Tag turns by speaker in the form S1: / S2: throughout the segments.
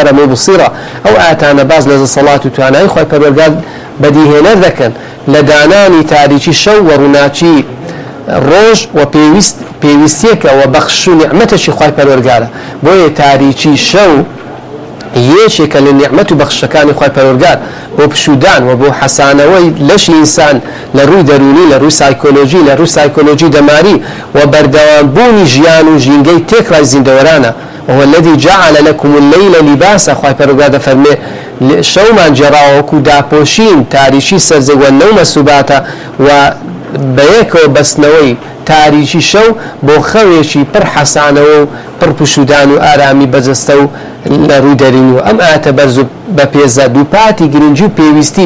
S1: الأبصار مبصرة أو آتانا باز لذا صلاة تواناي خوي پروردگار بديهنا ذكن لداناني تاريخي شو ورناچي روج و پێویستیەکە و بەخش و نیعمەتەشی خوای پەروەردگارە بۆیە تاریکی شەو یەکێکە لە نیعمەت و بەخشەکانی خوای پەروەردگار بۆ پشودان و بۆ حەسانەوەی لەشی ئینسان لە ڕووی دەرونی لە ڕووی سایکۆلۆژی لە ڕووی سایکۆلۆژی دەماری و بەردەوامبوونی ژیان و ژینگەی تێکڕای زیندەوەرانە وهو الذي جعل لكم الليل لباسا خوای پەروەردگار دەفەرمێ شەومان جێڕاوە وەکو داپۆشین تاریکی سەرجەی وەنەومە سوباتە و بەیەکەوە بەستنەوەی تاریکی شەو بۆ خەوێکی پڕ حەسانەوە و پڕ پشودان و ئارامی بەجەستە و لە ڕووی دەرین و ئەم ئاەتە بەرز بە پێزە دووپاتی گرنگی و پێویستی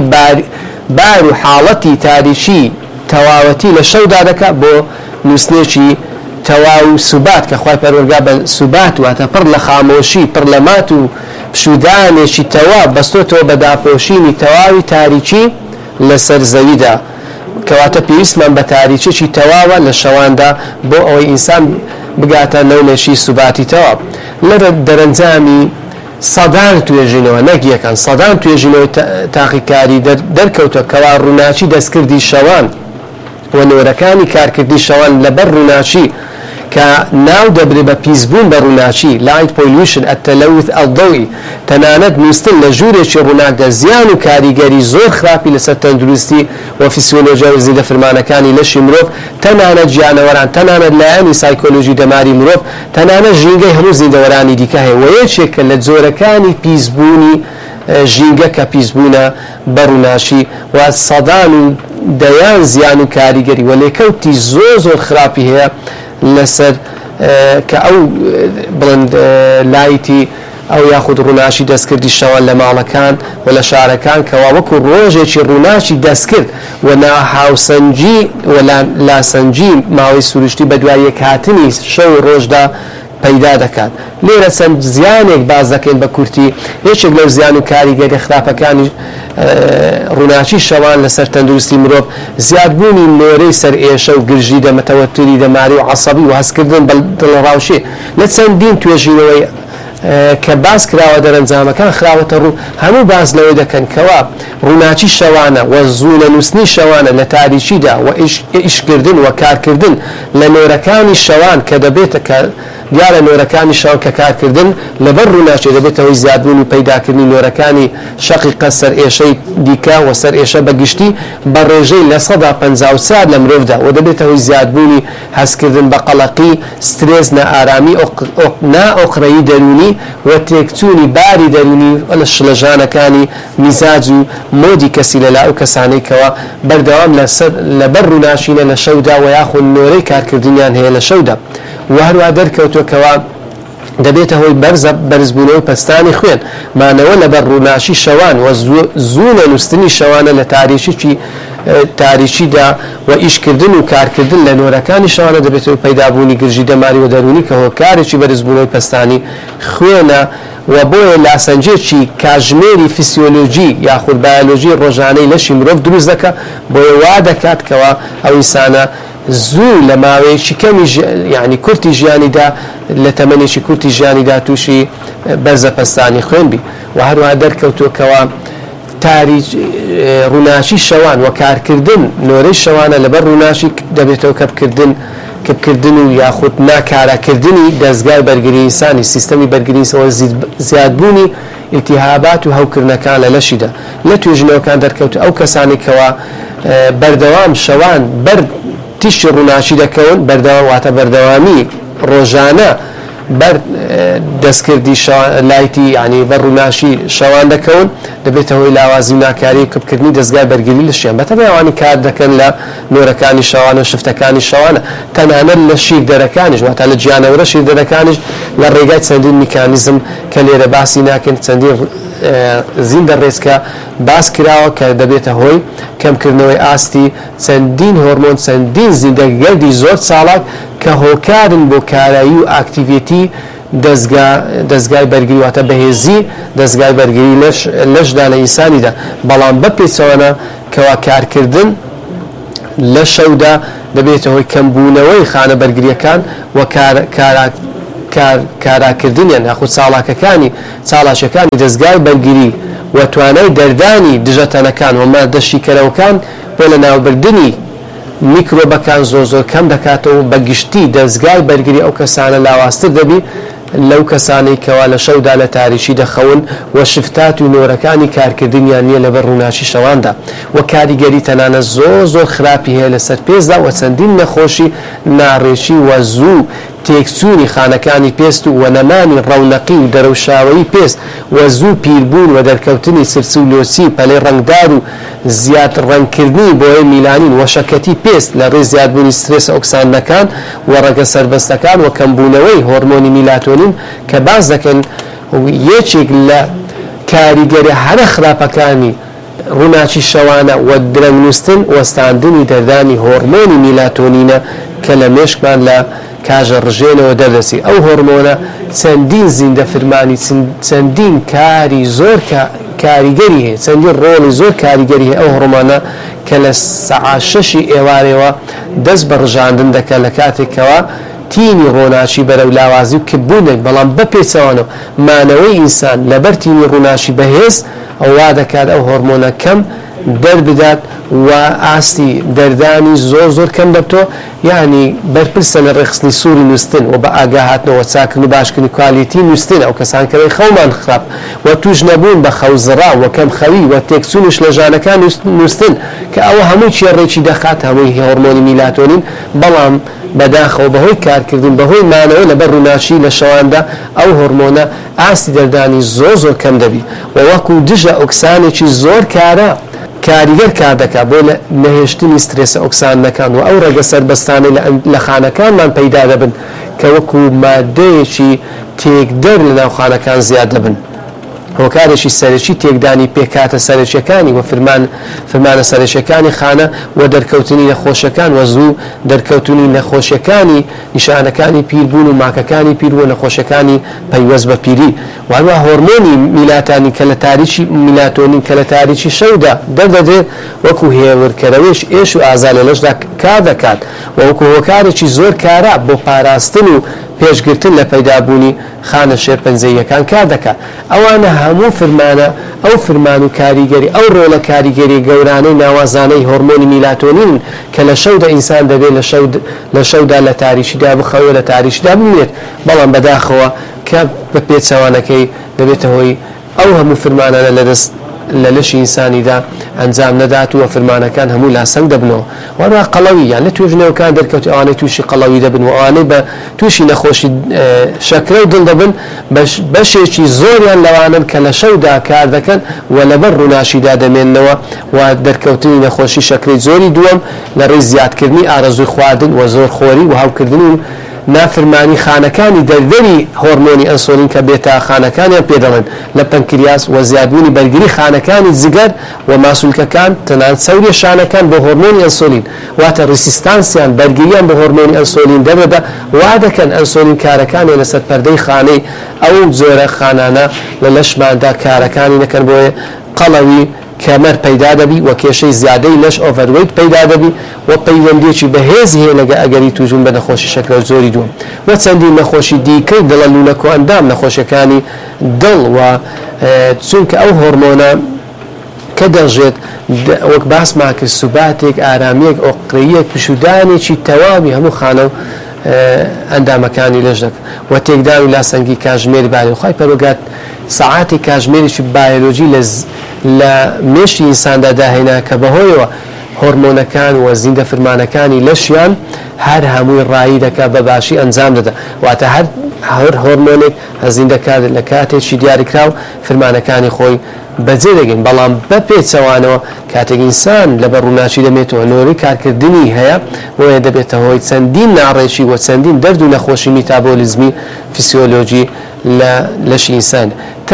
S1: بار و حاڵەتی تاریکی تەواوەتی لە شەودا دەکات بۆ نووسنێکی تەواو و سوبات کە خوای پەروەردگار بە سوبات واتە پڕ لە خامۆشی پڕ لە مات و پشودانێکی تەواو بەستۆتەوە بە داپۆشینی تەواوی تاریکی لەسەر زەویدا کەواتە پێویستمان بە تاریچێکی تەواوە لە شەواندا بۆ ئەوەی ئینسان بگاتە نەونێشی سوباتی تەواو لەرە دەرەنجامی سەدان توێژینەوە نەک یەکەن سەدان توێژینەوەی تاقیکاری دەرکەوتە کەوا ڕووناچی دەستکردی شەوان و نۆرەکانی کارکردی شەوان لەبەر ڕووناچی کە ناو دەبرێ بە پیسبوون بە ڕووناچی لایت پۆلیوشن التەلەوث الضەوئی تەنانەت نووستن لە ژوورێکی ڕووناکدا زیان و کاریگەری زۆر خراپی لەسەر تەندروستی و فیسیۆلۆژیا و زیندە فرمانەکانی لەشی مرۆڤ تەنانەت گیانەوەران تەنانەت لایەنی سایکۆلۆژی دەماری مرۆڤ تەنانەت ژینگەی هەموو زیندەوەرانی دیکە هەیە و یەکێکە لە جۆرەکانی پیسبوونی ژینگە کە پیسبوونە بە ڕووناچی و سەدان و دەیان زیان و کاریگەری و لێکەوتی زۆر خراپی هەیە لەسەر کە ئەو بڵند لایتی ئەو یاخود ڕووناچی دەستکردی شەوان لە ماڵەکان و لە شارەکان کەوا وەکو ڕۆژێکی ڕووناچی دەستکرد و ناهاوسەنجی و لاسەنجی ماوەی سروشتی بە دوای یەکهاتنی شەو ڕۆژدا پەیدا دەکات لێرە چەند زیانێک باز دەکەین بە کورتی یەکێک لەو زیان و کاریگەری خراپەکانی ڕووناچی شەوان لەسەر تەندروستی مرۆڤ زیادبوونی نۆرەی سەر ئێشە و گرژی دەمەتەوەتری دەماری و عەسەبی و هەستکردن بە دڵڕاوشێ لە چەندین توێژینەوەی کە باس کراوە دەرەنجامەکان خراوەتە ڕوو هەموو باز لەوەی دەکەن کەوا ڕووناچی شەوانە و زوو لە نووسنی شەوانە لە تاریکیدا و ئیشکردن و کارکردن لە نۆرەکانی شەوان کە دەبێتە دیارە نۆرەکانی شەوان کە کارکردن لەبەر ڕووناچی دەبێتەوەی زیادبوون و پەیداکردنی نۆرەکانی شەقیقە سەر ئێشەی دیکە و سەر ئێشە بەگشتی بە ڕێژەی لە 150 لە مرۆڤدا و دەبێتەوەی زیادبوونی هەستکردن بە قەڵەقی سترێس نائارامی نائۆقرەیی دەرونی و تێکچوونی باری دەرونی لە شڵەژانەکانی میزاج و مۆدی کەسی لەلا ئەو کەسانەی کەوا بەردەوام لەبەر ڕووناچینە لە شەودا و یاخود نۆرەی کارکردنیان هەیە لە شەودا و هەروە دەرکەوتووەکەوە دەبێتە هۆی بەرزبوونەوەی پەستانی خوێن مانەوە لەبەر ڕووناچی شەوان و زوو لە نووسنی شەوانە لە تاریکیدا و ئیشکردن و کارکردن لە نۆرەکانی شەوانە دەبێتەوە پەیدابوونی گرژی دەماری و دەرونی کە هۆکارێکی بەرزبوونەوەی پەستانی خوێنە و بۆیە لاسەنجێکی کاژمێری فیسیۆلۆژی یاخود بایۆلۆژی ڕۆژانەی لەشی مرۆڤ دروست دەکات بۆیە وا دەکات کەوا ئەو ئینسانە زوو لە ماوەیەکی کەمی یعنی کورتی ژیانیدا لە تەمەنێکی کورتی ژیانیدا تووشی بەرزە پەستانی خوێن بی و هەروەها دەرکەوتووەکەوە ڕووناچی شەوان و کارکردن نۆرەی شەوانە لەبەر ڕووناچی دەبێتەوە کەپکردن و یاخود ناکارەکردنی دەستگای بەرگری ئینسانی سیستەمی بەرگری زیادبوونی ئیلتیهابات و هەوکردنەکان لە لەشیدا لە توێژینەوەکان دەرکەوت ئەو کەسانی کەوا بەردەوام شەوان بەر تیشی ڕووناچی دەکەون بەردەوام واتە بەردەوامی ڕۆژانە بەر دەستکردی لایتی ینی بەر ڕووناچی شەوان دەکەون دەبێتەوەی لاوازی ناکاری کەپکردنی دەستگای بەرگری لە شیان بەتەبێ ئەوانی کار دەکەن لە نۆرەکانی شەوانە و شفتەکانی شەوانە تەنانەت لە شیر دەرەکانیش واتە لە گیانەوەرە شیر دەرەکانیش لە ڕێگای چەندین میکانیزم کە لێرە باسی ناکەن چەندین زیندە ڕێزکە باس کراوە کە دەبێتە هۆی کەمکردنەوەی ئاستی چەندین هۆرمۆن چەندین زیندەگەردی زۆر ساڵات کە هۆکارن بۆ کارایی و ئاکتیڤیتی دەستگای بەرگری واتە بەهێزی دەستگای بەرگری لەشدا لە ئینسانیدا بەڵام بەپێچەوەنە کەوا کارکردن لە شەودا دەبێتە هۆی کەمبوونەوەی خانە بەرگریەکان و کاراکردنیان یاخود چاڵاکەکانی دەستگای بەرگری و توانای دەردانی دژەتەنەکان و مادەشیکەرەوەکان بۆ لە ناوبردننی میکرۆبەکان زۆر کەم دەکاتەوە بە گشتی دەستگای بەرگری ئەو کەسانە لاوااستر دەبی لەو کەسانی کەوا لە شەودا لە تاریشی دەخەون و شفتات و نۆرەکانی کارکردنیان نییە لەبەر ڕووناچی شەواندا و کاریگەری تەنانە زۆر خراپی هەیە لەسەر پێزدا و چەندین نەخۆشی ناڕێکی و زوو تێکچوونی خانەکانی پێست و نەمانی ڕەونەقی و دەرەوشاوەی پێست و زوو پیربوون و دەرکەوتنی سرچ و لۆچی پەلەی ڕنگدار و زیاد ڕەنگکردنی بۆیە میلانین وەشەکەتی پێست لە ڕێ زیادبوونی سترێس ئۆکسانەکان و ڕەگە سەربەستەکان و کەمبوونەوەی هۆرمۆنی میلاتۆنین کە باز دەکەن یەکێک لە کاریگەری هەرە خراپەکانی ڕووناچی شەوانە و درەنگنووسن وەستاندنی دەردانی هۆرمۆنی میلاتۆنینە کە لە مێشکمان لە کاژە ڕژێنەوە دەردەسی ئەو هۆرمۆنە چەندین زیندە فرمانی چەندین کاری زۆر کاریگەری هەیە چەندین ڕۆڵی زۆر کاریگەری هەیە ئەو هۆرمۆنە کە لە سەعات 6 ئێوارەوە دەست بە ڕژاندن دەکات لە کاتێکەوە تینی ڕۆناچی بەرەو لاوازی و کبوونێک بەڵام بەپێچەوانەوە مانەوەی ئینسان لەبەر تینی ڕووناچی بەهێز ئەووا دەکات ئەو هۆرمۆنە کەم دەربدات و ئاستی دەردانی زۆر کەم دەبتۆ یعنی بەرپرسە لە ڕێخستنی سووری نووسن و بە ئاگاهاتنەوە چاکردن و باشکردنی کوالیتی نووسن ئەو کەسان کەوەی خەومان خراپ و توش نەبوون بە خەوزڕا و کەم خەوی و تێکچوونش لە ژانەکان نووسن کە ئەوە هەمووی چێڕێکی دەخات هەمووی هۆرمۆنی میلاتۆنین بەڵام بەداخەوە بەهۆی کارکردن بەهۆی مانەوە لەبەر ڕووناچی لە شەواندا ئەو هۆرمۆنە ئاستی دەردانی زۆر کەم دەبی و وەکو دژە ئۆکسانێکی زۆر کارە کاریگەر کار دەکات بۆ لە نەهێشتنی سترێسە ئۆکسانەکان و ئەو ڕێگە سەربەستانەی لە خانەکانمان پەیدا دەبن کە وەکو مادەیەکی تێکدەر لە ناوخانەکان زیاد دەبن هۆکارێکی سەرەکی تێکدانی پێکاتە سەرەکیەکانی و فرمانە سەرەکیەکانی خانە و دەرکەوتنی نەخۆشیەکان و زوو دەرکەوتنی نەخۆشیەکانی نیشانەکانی پیربوون و ماکەکانی پیربوون نەخۆشیەکانی پەیوەست بە پیری و هەروە هۆرمۆنی میلاتانی کە لە تاریکی میلاتۆنین کە لە تاریکی شەودا دەردەدرێت وەکو هێورکەرەوەش ئێش و ئازا لە لەشدا کار دەکات و وەکو هۆکارێکی زۆر کارە بۆ پاراستن و پێشگرتن لە پەیدابوونی خانە شێرپەنجەییەکان کار دەکات ئەوانە هەموو فرمانە ئەو فرمان و کاریگەری ئەو ڕۆڵە کاریگەری گەورانەی ناوازانەی هۆرمۆنی میلاتۆنین کە لە شەودا ئینسان دەبێت لە شەودا لە تاریشیدا بخەوە لە تاریشیدا بمێت بەڵام بەداخەوە کە بە پێچەوانەکەی دەبێتە هۆی ئەو هەموو فرمانانە لەدەست لە لەشی ئینسانیدا ئەنجام نەدات و فەرمانەکان هەموو لاسەنگ دەبنەوە وەروە قەڵەوی یان لە توێژنەوەکان دەرکەوت ئەوانەی تووشی قەڵەوی دەبن و ئەوانەی بە تووشی نەخۆشی شەکرە و دڵ دەبن بەشێکی زۆریان لەوانن کە لە شەودا کار دەکەن و لەبەر ڕووناچیدا دەمێننەوە و دەرکەوتنی نەخۆشی شەکرەی زۆری دووەم لە ڕێی زیادکردنی ئارەزووی خواردن و زۆرخۆری و هاوکردن و نافرمانی خانەکانی دەردەری هۆرمۆنی ئەنسۆلین کە بێتە خانەکانیان پێدەڵێن لە پەنکریاس و زیادبوونی بەرگری خانەکانی جگەر و ماسوولکەکان تەنان سەوری شانەکان بۆ هۆرمۆنی ئەنسۆلین واتە ڕیسیستانسیان بەرگریان بە هۆرمۆنی ئەنسۆلین دەردەدا وا دەکەن ئەنسۆلین کارەکانی لەسەر پەردەی خانەی ئەو جۆرە خانانە لە لەشماندا کارەکانی دەکەن بۆیە قەڵەوی کەمەر پەیدا دەبی و کێشەی زیادەی لەش ئۆڤەروەیت پەیدا دەبی و پەیوەندیەکی بەهێزی هەیە لەگە ئەگەری توژون بە نەخۆشی شەکرە زۆری دووەم و چەندی نەخۆشی دیکەی دڵە لوونەک و ئەندام نەخۆشیەکانی دڵ و چونکە ئەو هۆرمۆنە کە دەژێت وەک باسمان کرد سوباتێک ئارامیەک ئۆقرەیەک پشودانێکی تەواوی هەموو خانە و ئەندامەکانی لەش دەکەن و تێکدان و لاسەنگی کاژمێری باڵی خۆی پەروەگات سەعاتی کاژمێریی بایۆلۆژی لە مێشتی ئینساندا داهێنا کە بەهۆیەوە هۆرمۆنەکان و زیندە فرمانەکانی لەشیان هەر هەمووی ڕایی دەکات بە باشی ئەنجام دەدا واتە هەر هۆرمۆنێک هەزین دەکات لە کاتێکی دیاریکرا و فرمانەکانی خۆی بەجێ دەگەین بەڵام بە پێچەوانەوە کاتێک ئینسان لەبەر ڕووناچی دەمێتەوە نۆری کارکردنی هەیە بۆیە دەبێتە هۆی چەندین ناڕێکی و چەندین دەرد و نەخۆشی میتابۆلیزمی فیسیۆلۆژی لە لەشی ئینسان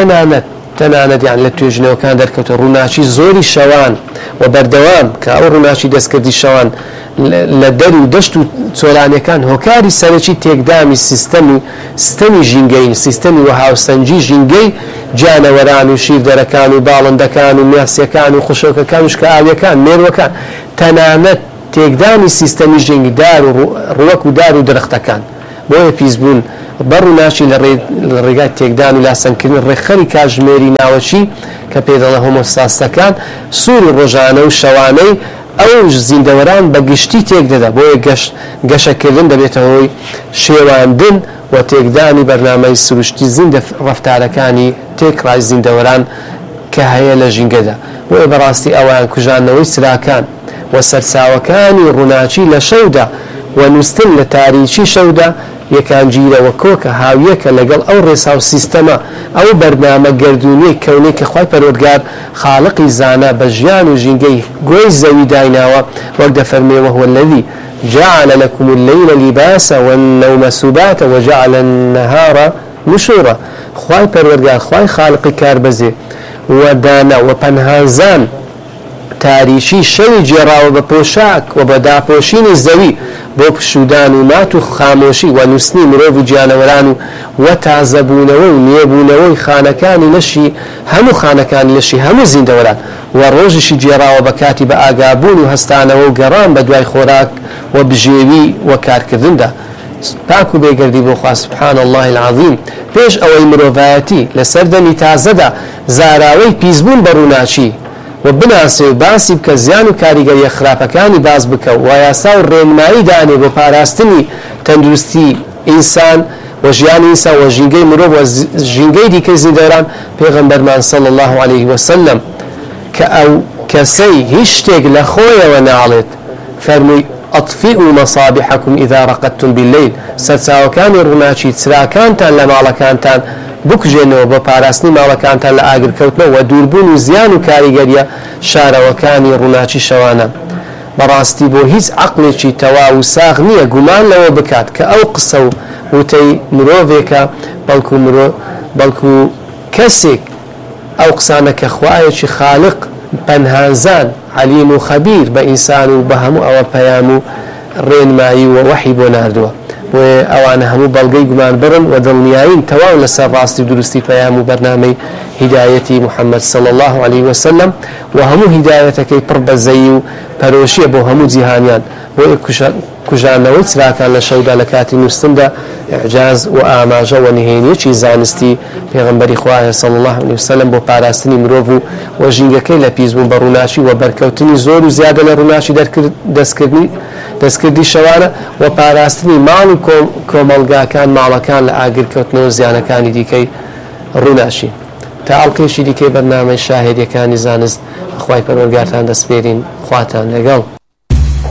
S1: تەنانەت یان لە توێژنەوەکان دەرکەوتە ڕووناچی زۆری شەوان و بەردەوام کە ئەو ڕووناچی دەستکردی شەوان لە دەر و دەشت و چۆلانیەکان هۆکاری سەرەکی تێکدامی سیستەمی ژینگەی سیستەمی و هاوسەنجی ژینگەی جانەوەران و شیردەرەکان و باڵندەکان و میاسیەکان و خوشۆکەکان و شکاویەکان مێروەکان تەنانەت تێکدامی سیستەمی ژینگدار و ڕوەک و دار و درەختەکان بۆیە پیسبوون بەڕووناچی لە ڕێگای تێکدان و لاسەنکردن ڕێکخەری کاتژمێری ناوەچی کە پێ دەڵێ هۆمۆستاسەکان سوور و ڕۆژانە و شەوانەی ئەو زیندەوەران بە گشتی تێک دەدا بۆیە گەشەکردن دەبێتەوەی شێواندن و تێکدانی بەرنامەی سروشتی زیندە ڕەفتارەکانی تێکڕای زیندەوەران کە هەیە لە ژینگەدا بۆیە بەڕاستی ئەوان کوژانەوەی سراکان و سەرچاوەکانی ڕووناچی لە شەودا و نووسن لە تاریکی شەودا یەکان گیرەوە کۆکە هاویەکە لەگەڵ ئەو ڕێسا و سیستەمە ئەو بەرنامە گردونی کەونەی کە خوای پەروەردگار خالقی زانا بە ژیان و ژینگەی گۆی زەوی دایناوە وەک دەفەرمێ وهو الذي جعل لكم الليل لباسا والنوم سباتا وجعل النهار نشورا خوای پەروەردگار خوای خالقی کاربەزێ و دانا و پەنهازان تاریشی شەوی جێراوە بە پۆشاک و بە داپۆشینی زەوی بۆ پشودان و مات و خامۆشی و نووسنی مرۆڤ و گیانەوەران و تازەبوونەوە و نێبوونەوەی خانەکانی لەشی هەموو خانەکانی لەشی هەموو زیندەوەران و ڕۆژیشی جێراوە بە کاتی بە ئاگابوون و هەستانەوە و گەڕان بە دوای خۆراک و بژێوی و کارکردندا پاک و بێگەردی بۆ خوا سبحان الله العظیم پێش ئەوەی مرۆڤایەتی لە سەردەمی تازەدا زاراوەی پیسبوون بە ڕووناچی و بناسێ و باسی بکە زیان و کاریگەریە خراپەکانی باز بکە و یاسا و ڕێنمایی دانێ بۆ پاراستنی تەندروستی ئینسان و ژیانی ئینسان و ژینگەی مرۆڤ و ژینگەی دیکەی زیندەوەران پێغەمبەرمان صلی الله عليه وسلم کە ئەو کەسەی هیچ شتێک لە خۆیەوە ناڵێت فەرمووی ئەطفئوا مەصابیحەکم ئیذا ڕەقەدتم باللەیل سەرچاوەکانی ڕووناچی چراکانتان لە ماڵەکانتان بکوژێنەوە بە پاراستنی ماڵەکانتان لە ئاگرکەوتنەوە و دووربوون و زیان و کاریگەریە شارەوەکانی ڕووناچی شەوانە بەڕاستی بۆ هیچ عەقڵێکی تەواو و ساغ نییە گومان لەوە بکات کە ئەو قسە و وتەی مرۆڤێکە بەڵکو کەسێک ئەو قسانە کە خوایەکی خالق پەنهازان علیم و خەبیر بە ئینسان و بە هەموو ئەوە پەیام و ڕێنمایی و وەحی بۆ ناردووە بۆیە ئەوانە هەموو بەڵگەی گومان بڕن و دڵنیاین تەواو لەسەر ڕاستی و دروستی پەیام و بەرنامەی هیدایەتی محەممەد صلی الله عليه وسلم و هەموو هیدایەتەکەی پڕ بەزەیی و پەرۆشیە بۆ هەموو جیهانیان بۆیە کوژانەوەی چراکان لە شەودا لە کاتی نووسندا ئیعجاز و ئاماژە و نهێنیەکی زانستی پێغەمبەری خوایە صلی الله عليه وسلم بۆ پاراستنی مرۆڤ و ژینگەکەی لە پیسبوون بە ڕووناچی و بەرکەوتنی زۆر و زیادە لە ڕووناچی دەستکردی شەوانە و پاراستنی ماڵ و کۆمەڵگاکان ماڵەکان لە ئاگرکەوتنەوە زیانەکانی دیکەی ڕووناچی تا ئەڵقێکی دیکەی بەرنامەی شاهێدیەکانی زانست خوای پەروەردگارتان دەسپێرین خواتان لەگەڵ